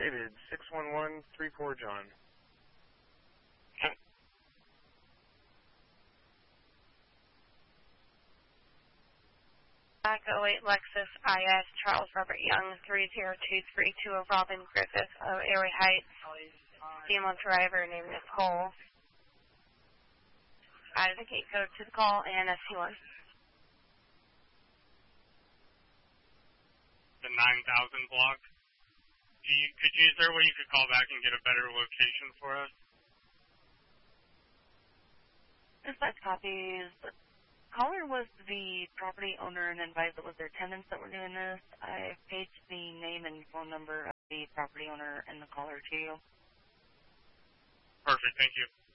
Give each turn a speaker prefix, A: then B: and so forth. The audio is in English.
A: David, 61134 John.
B: Back 08 Lexus IS Charles Robert Young 30232 of Robin Griffith of Airway Heights. Female driver named Nicole. Added the gate code to the call and SC1.
C: The 9000 block. Is there a way you could call back and get a better location for us?
B: Dispatch copies. The caller was the property owner and advised it was their tenants that were doing this. I paged the name and phone number of the property owner and the caller to you.
C: Perfect, thank you.